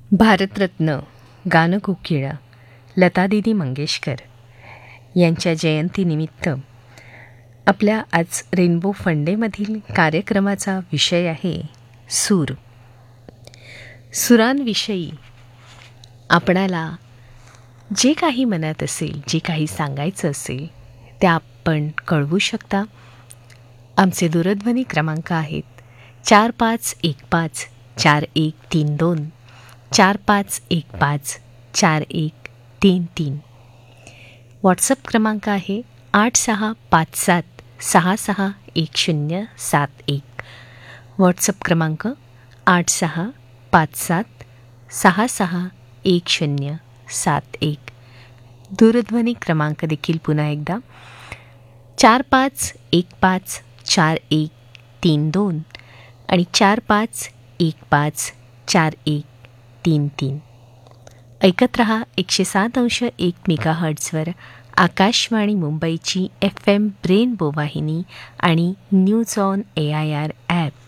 भारतरत्न गानकोकिळा लतादीदी मंगेशकर यांच्या जयंतीनिमित्त आपल्या आज रेनबो फंडेमधील कार्यक्रमाचा विषय आहे सूर. सुरांविषयी आपणाला जे काही मनात असेल, जे काही सांगायचं असेल ते आपण कळवू शकता. आमचे दूरध्वनी क्रमांक आहेत 45154132, 45154133. व्हॉट्सअप क्रमांक आहे 8657661071. व्हॉट्सअप क्रमांक 8657661071. दूरध्वनी क्रमांक देखील पुन्हा एकदा 45154132 आणि 45154133. ऐकत रहा 107.1 मेगाहर्ट्झवर आकाशवाणी मुंबईची FM रेनबो वाहिनी आणि न्यूज ऑन AIR ॲप.